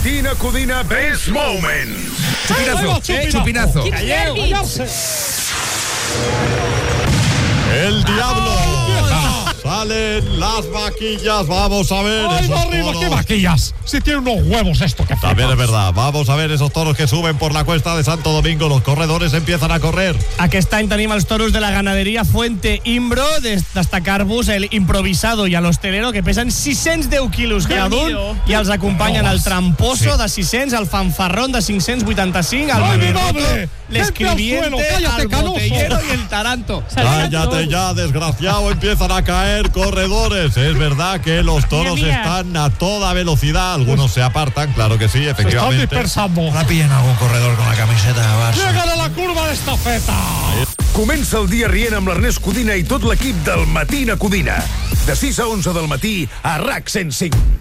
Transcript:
Matina Codina Best Moment. Chupinazo. El diablo. Salen las vaquillas, vamos a ver. ¡Ay, va arriba! ¿Qué vaquillas? Si tiene unos huevos esto que También es verdad, vamos a ver esos toros que suben por la cuesta de Santo Domingo. Los corredores empiezan a correr. Aquest any tenim els toros de la ganaderia Fuente Imbro, destacar-vos el improvisado i a l'hostelero, que pesen 610 quilos cada un, i els acompanyen el tramposo de 600, el fanfarrón de 585, el mamerroto, l'escribiente, el botellero y el taranto. Cállate ya, desgraciado, empiezan a caer corredores. Es verdad que los toros están a toda velocidad. Algunos se apartan, claro que sí, efectivamente. Se están dispersando. Ahora pillen algún corredor con la camiseta de Barça. Llegan a la curva de estafeta. Comença el dia rient amb l'Ernest Codina i tot l'equip del Matina Codina. De 6 a 11 del matí a RAC 105.